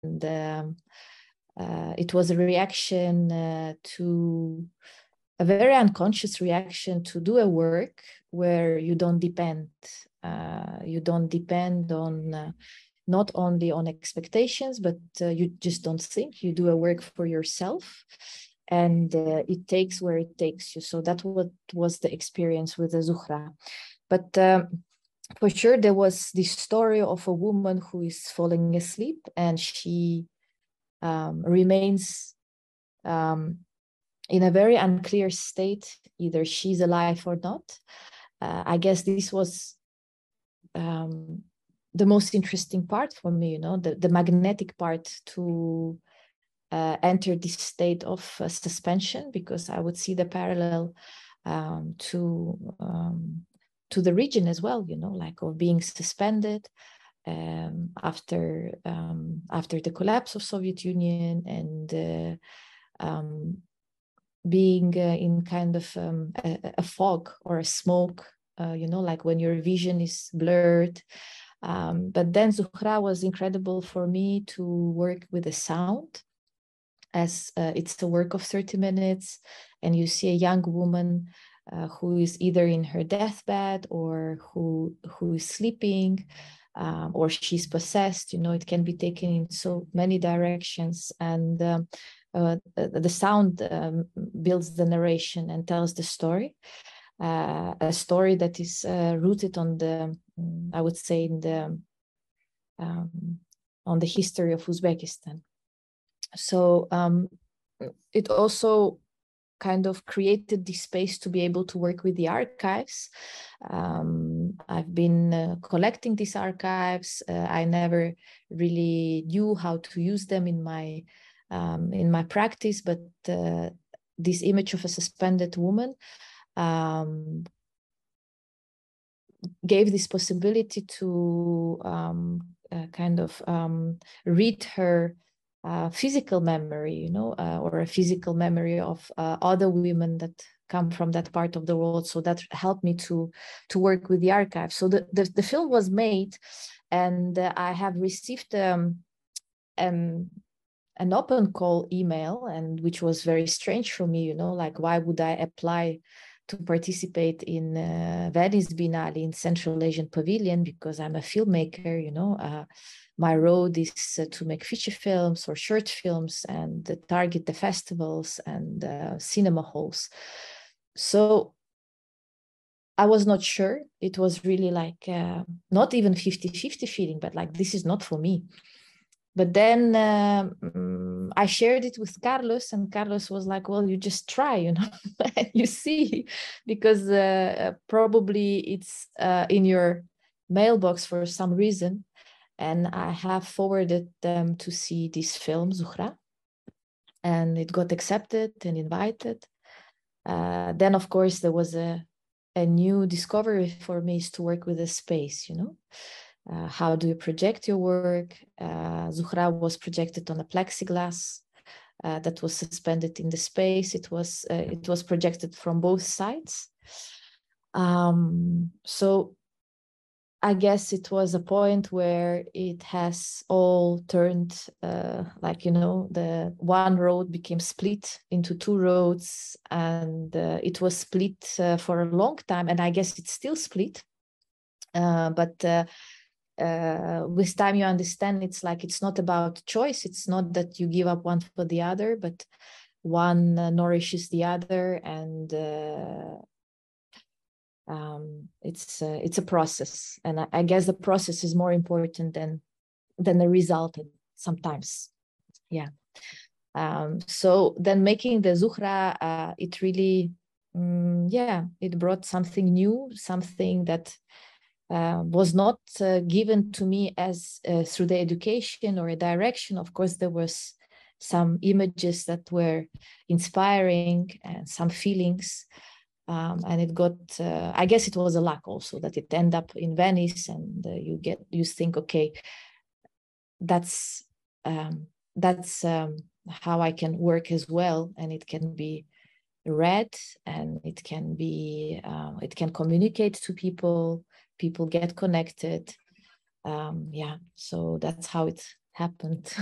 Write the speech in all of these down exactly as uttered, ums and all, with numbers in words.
um, uh, it was a reaction uh, to a very unconscious reaction to do a work where you don't depend. Uh, you don't depend on uh, not only on expectations, but uh, you just don't think. You do a work for yourself, and uh, it takes where it takes you. So that what was the experience with the Zuhra. But um, for sure, there was this story of a woman who is falling asleep, and she um, remains um, in a very unclear state. Either she's alive or not. Uh, I guess this was um, the most interesting part for me, you know, the, the magnetic part to uh, enter this state of uh, suspension, because I would see the parallel um, to um, to the region as well, you know, like of being suspended um, after um, after the collapse of Soviet Union, and uh, um, being uh, in kind of um, a, a fog or a smoke, uh, you know, like when your vision is blurred. Um, but then Zuhra was incredible for me to work with the sound, as uh, it's a work of thirty minutes, and you see a young woman uh, who is either in her deathbed or who who is sleeping, um, or she's possessed. You know, it can be taken in so many directions, and um, uh, the sound um, builds the narration and tells the story. Uh, a story that is uh, rooted on the, I would say, in the um, on the history of Uzbekistan. So um, it also kind of created this space to be able to work with the archives. Um, I've been uh, collecting these archives. Uh, I never really knew how to use them in my um, in my practice, but uh, this image of a suspended woman um, gave this possibility to um, uh, kind of um, read her uh, physical memory, you know, uh, or a physical memory of uh, other women that come from that part of the world. So that helped me to to work with the archive. So the, the, the film was made, and uh, I have received um, um, an open call email, and which was very strange for me, you know, like why would I apply to participate in uh, Venice Biennale in Central Asian Pavilion, because I'm a filmmaker, you know. Uh, my road is uh, to make feature films or short films and uh, target the festivals and uh, cinema halls. So I was not sure. It was really like uh, not even fifty fifty feeling, but like, this is not for me. But then um, I shared it with Carlos, and Carlos was like, well, you just try, you know, and you see, because uh, probably it's uh, in your mailbox for some reason. And I have forwarded them to see this film, Zuhra, and it got accepted and invited. Uh, then, of course, there was a, a new discovery for me, is to work with a space, you know. Uh, how do you project your work? Uh, Zuhra was projected on a plexiglass uh, that was suspended in the space. It was uh, it was projected from both sides. Um, so I guess it was a point where it has all turned, uh, like, you know, the one road became split into two roads, and uh, it was split uh, for a long time, and I guess it's still split. Uh, but uh, uh, with time you understand it's like, it's not about choice. It's not that you give up one for the other, but one uh, nourishes the other, and uh, um, it's uh, it's a process. And I, I guess the process is more important than than the result sometimes. Yeah. Um, so then making the Zuhra, uh, it really, um, yeah, it brought something new, something that Uh, was not uh, given to me as uh, through the education or a direction. Of course, there was some images that were inspiring and some feelings, um, and it got. Uh, I guess it was a luck also that it ended up in Venice, and uh, you get you think, okay, that's um, that's um, how I can work as well, and it can be read, and it can be uh, it can communicate to people. People get connected. Um, yeah, so that's how it happened.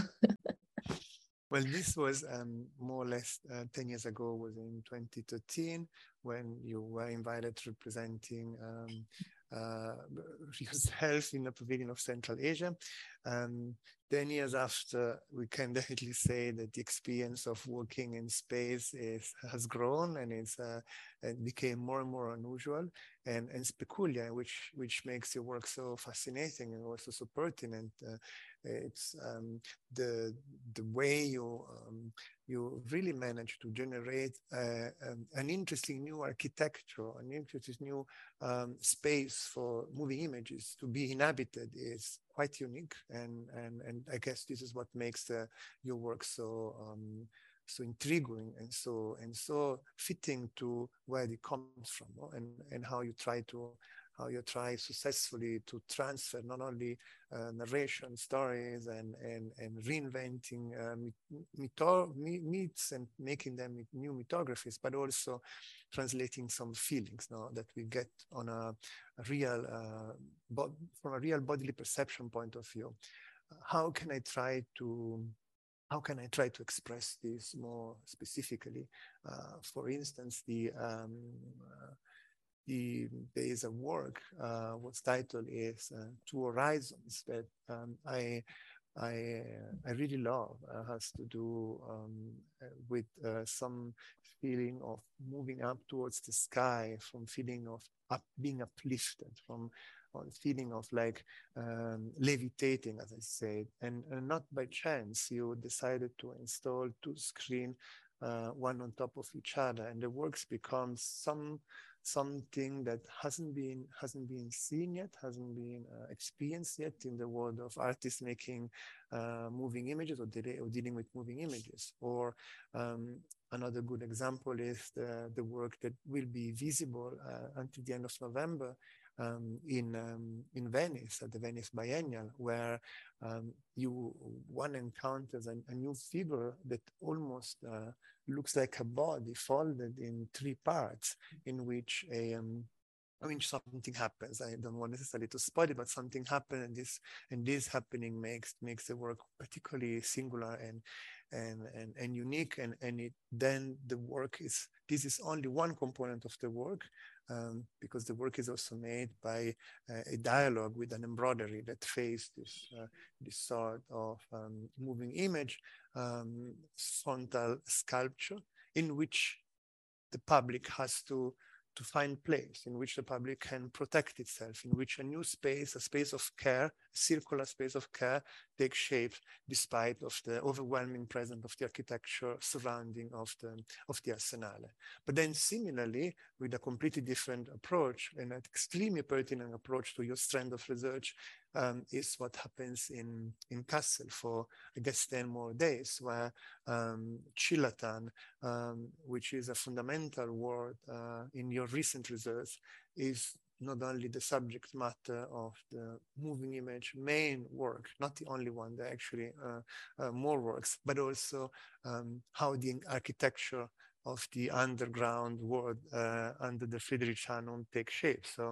Well, this was um, more or less uh, ten years ago, was in twenty thirteen, when you were invited representing um, uh, yourself in the Pavilion of Central Asia. Um, ten years after, we can definitely say that the experience of working in space is, has grown, and it's uh, it became more and more unusual and, and peculiar, which, which makes your work so fascinating and also so pertinent. Uh, it's um, the the way you um, you really manage to generate uh, um, an interesting new architecture, an interesting new um, space for moving images to be inhabited is quite unique, and and and I guess this is what makes the, your work so um, so intriguing and so and so fitting to where it comes from, no? and and how you try to how you try successfully to transfer not only uh, narration, stories, and and and reinventing uh, mytho myths and making them new mythographies, but also translating some feelings, no, that we get on a, a real, uh, from a real bodily perception point of view. How can I try to How can I try to express this more specifically? Uh, for instance, the um, uh, The, there is a work, uh, whose title is uh, Two Horizons, that um, I, I, I really love. Uh, has to do um, with uh, some feeling of moving up towards the sky, from feeling of up, being uplifted, from a feeling of like um, levitating, as I said. And, and not by chance, you decided to install two screens, uh, one on top of each other, and the works becomes some something that hasn't been hasn't been seen yet, hasn't been uh, experienced yet in the world of artists making uh, moving images, or, de or dealing with moving images. Or um, another good example is the, the work that will be visible uh, until the end of November um, in um, in Venice at the Venice Biennial, where um, you one encounters a, a new figure that almost uh, looks like a body folded in three parts, in which a um, I mean, something happens. I don't want necessarily to spoil it, but something happened, and this and this happening makes makes the work particularly singular and and and, and unique. And and it then the work is this is only one component of the work, um, because the work is also made by uh, a dialogue with an embroidery that faced this uh, this sort of um, moving image, um, frontal sculpture, in which the public has to to find place, in which the public can protect itself, in which a new space, a space of care, a circular space of care, takes shape despite of the overwhelming presence of the architecture surrounding of the of the Arsenale. But then similarly, with a completely different approach, and an extremely pertinent approach to your strand of research, um, is what happens in, in Kassel for, I guess, ten more days, where um, Chilatan, um, which is a fundamental word uh, in your recent research, is not only the subject matter of the moving image main work, not the only one, there are actually uh, uh, more works, but also um, how the architecture of the underground world uh, under the Friedrichshain takes shape. So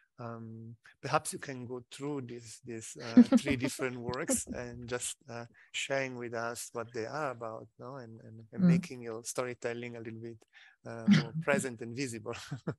um, perhaps you can go through these these uh, three different works and just uh, sharing with us what they are about, no? and, and, and mm. making your storytelling a little bit uh, more present and visible.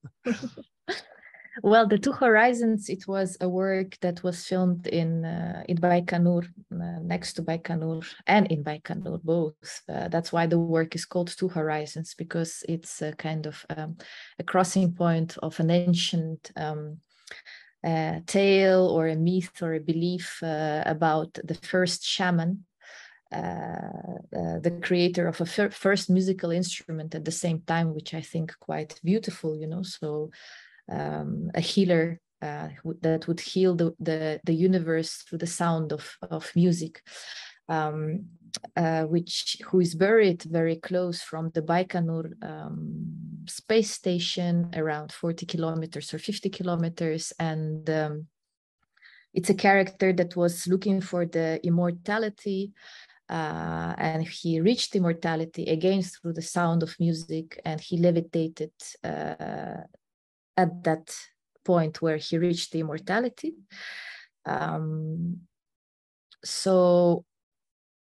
Well, the Two Horizons, it was a work that was filmed in uh, in Baikonur, uh, next to Baikonur, and in Baikonur, both. Uh, that's why the work is called Two Horizons, because it's a kind of um, a crossing point of an ancient um, uh, tale or a myth or a belief uh, about the first shaman, Uh, uh, the creator of a fir first musical instrument at the same time, which I think quite beautiful, you know, so um, a healer uh, that would heal the, the, the universe through the sound of, of music, um, uh, which who is buried very close from the Baikonur um, space station, around forty kilometers or fifty kilometers, and um, it's a character that was looking for the immortality. Uh, and he reached immortality again through the sound of music, and he levitated uh, at that point where he reached the immortality. Um, so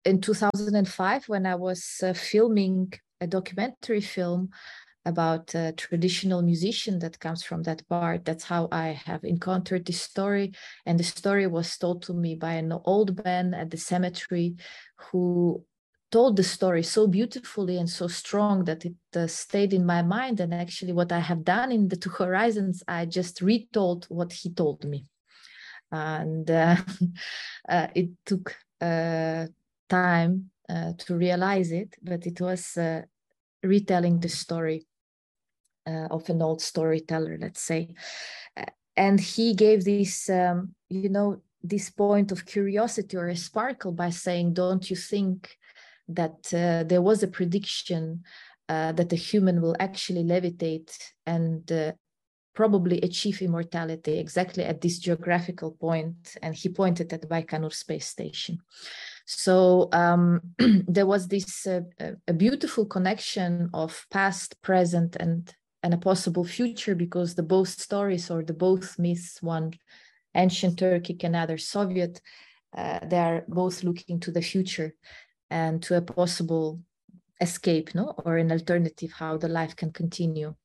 in two thousand five, when I was uh, filming a documentary film about a traditional musician that comes from that part, that's how I have encountered this story. And the story was told to me by an old man at the cemetery who told the story so beautifully and so strong that it uh, stayed in my mind. And actually what I have done in the Two Horizons, I just retold what he told me. And uh, uh, it took uh, time uh, to realize it, but it was uh, retelling the story uh, of an old storyteller, let's say. Uh, and he gave this, um, you know, this point of curiosity or a sparkle by saying, don't you think that uh, there was a prediction uh, that a human will actually levitate and uh, probably achieve immortality exactly at this geographical point? And he pointed at the Baikonur space station. So um, there was this uh, a beautiful connection of past, present, and and a possible future, because the both stories, or the both myths, one ancient Turkic and other Soviet, uh, they are both looking to the future and to a possible escape, no, or an alternative, how the life can continue.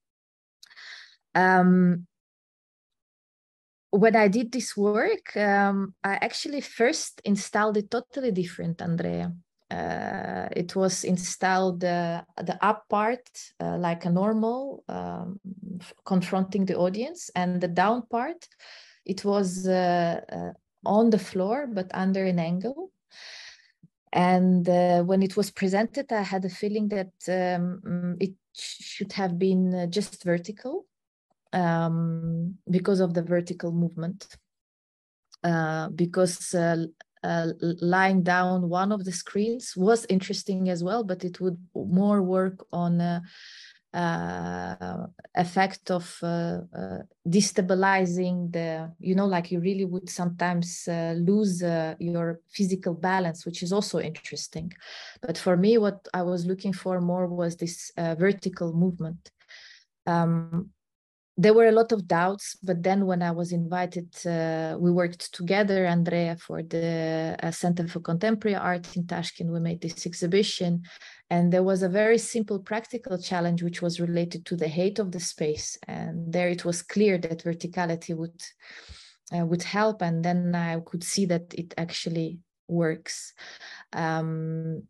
Um, when I did this work, um, I actually first installed it totally different, Andrea. Uh, it was installed uh, the up part uh, like a normal, um, confronting the audience, and the down part, it was uh, uh, on the floor but under an angle. And uh, when it was presented, I had a feeling that um, it should have been uh, just vertical, um, because of the vertical movement. Uh, because uh, uh, lying down one of the screens was interesting as well, but it would more work on uh, uh, effect of uh, uh, destabilizing the, you know, like you really would sometimes uh, lose uh, your physical balance, which is also interesting. But for me, what I was looking for more was this uh, vertical movement. Um, There were a lot of doubts, but then when I was invited, uh, we worked together, Andrea, for the uh, Center for Contemporary Art in Tashkent. We made this exhibition, and there was a very simple practical challenge, which was related to the height of the space. And there it was clear that verticality would, uh, would help, and then I could see that it actually works. Um,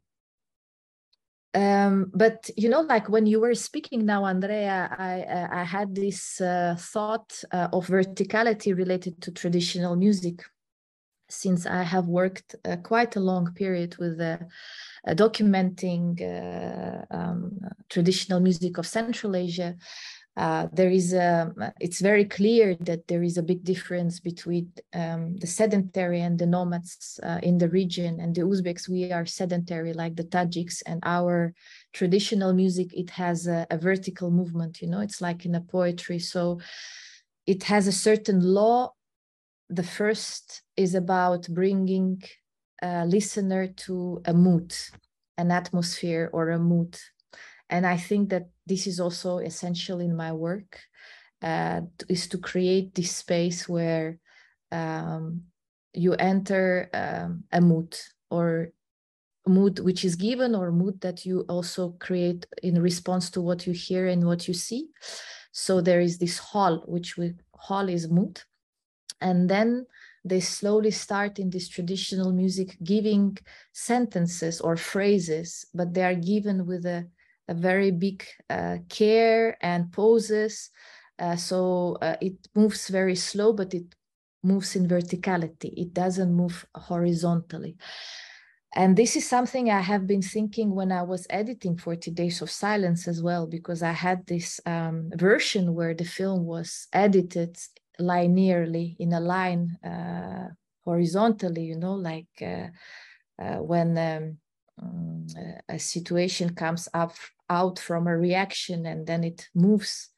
Um, but, you know, like when you were speaking now, Andrea, I, uh, I had this uh, thought uh, of verticality related to traditional music, since I have worked uh, quite a long period with uh, uh, documenting uh, um, traditional music of Central Asia. Uh, there is a, it's very clear that there is a big difference between um, the sedentary and the nomads uh, in the region. And the Uzbeks, we are sedentary like the Tajiks, and our traditional music, it has a, a vertical movement, you know, it's like in a poetry. So it has a certain law. The first is about bringing a listener to a mood, an atmosphere or a mood. And I think that this is also essential in my work, uh, is to create this space where um, you enter um, a mood, or a mood which is given, or mood that you also create in response to what you hear and what you see. So there is this hall, which we hall is mood. And then they slowly start in this traditional music giving sentences or phrases, but they are given with a a very big uh, care and poses. Uh, so uh, it moves very slow, but it moves in verticality. It doesn't move horizontally. And this is something I have been thinking when I was editing forty Days of Silence as well, because I had this um, version where the film was edited linearly in a line uh, horizontally, you know, like uh, uh, when um, um, a situation comes up out from a reaction, and then it moves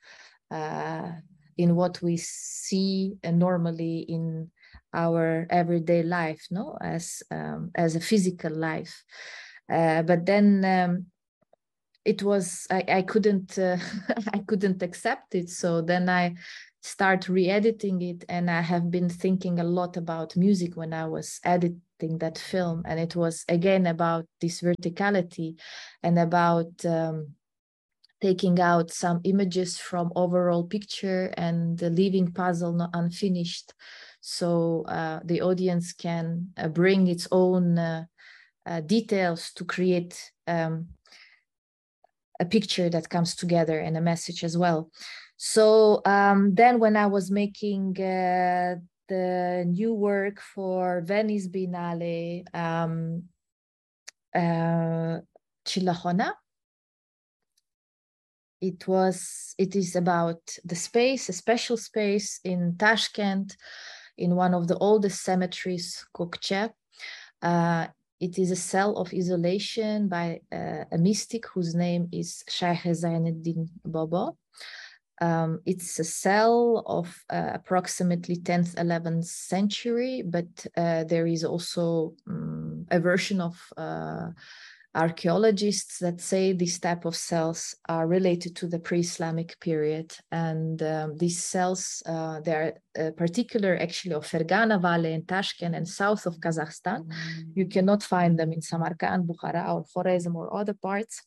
uh, in what we see uh, normally in our everyday life, no, as um, as a physical life. Uh, but then um, it was I, I couldn't uh, I couldn't accept it. So then I start re-editing it, and I have been thinking a lot about music when I was edit directing that film. And it was, again, about this verticality and about um, taking out some images from overall picture and the leaving puzzle not unfinished. So uh, the audience can uh, bring its own uh, uh, details to create um, a picture that comes together and a message as well. So um, then when I was making uh, the new work for Venice Biennale, um, uh, Chillahona, it was, it is about the space, a special space in Tashkent, in one of the oldest cemeteries, Kokche. Uh, it is a cell of isolation by uh, a mystic whose name is Shaykh Zainuddin Baba. Um, it's a cell of uh, approximately tenth, eleventh century, but uh, there is also um, a version of uh, archaeologists that say this type of cells are related to the pre-Islamic period. And um, these cells, uh, they're uh, particular actually of Fergana Valley in Tashkent and south of Kazakhstan. Mm. You cannot find them in Samarkand, Bukhara, or Khorezm or other parts.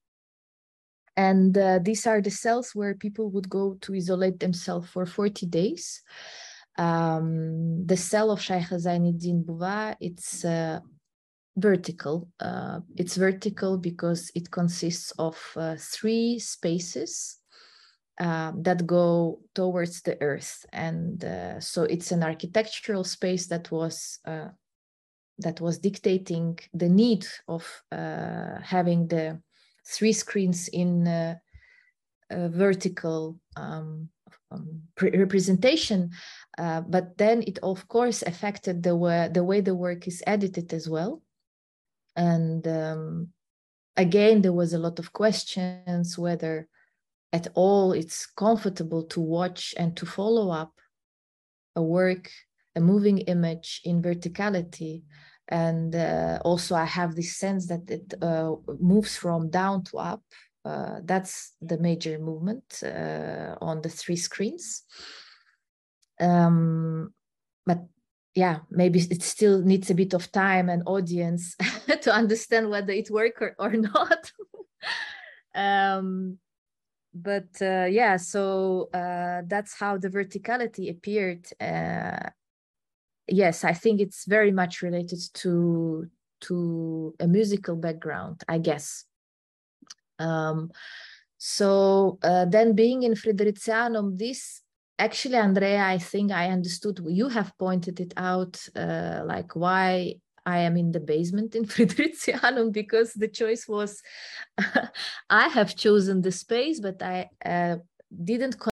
And uh, these are the cells where people would go to isolate themselves for forty days. Um, the cell of Shaykh Zainuddin Baba, it's uh, vertical. Uh, it's vertical because it consists of uh, three spaces um, that go towards the earth. And uh, so it's an architectural space that was uh, that was dictating the need of uh, having the three screens in uh, a vertical um, um, representation, uh, but then it of course affected the way, the way the work is edited as well. And um, again, there was a lot of questions whether at all it's comfortable to watch and to follow up a work, a moving image in verticality. And uh, also I have this sense that it uh, moves from down to up. Uh, that's the major movement uh, on the three screens. Um, but yeah, maybe it still needs a bit of time and audience to understand whether it works or, or not. um, but uh, yeah, so uh, that's how the verticality appeared. Uh, yes, I think it's very much related to to a musical background, I guess. Um, so uh, then being in Friderizianum, this actually, Andrea, I think I understood, you have pointed it out, uh, like why I am in the basement in Friderizianum, because the choice was, I have chosen the space, but I uh, didn't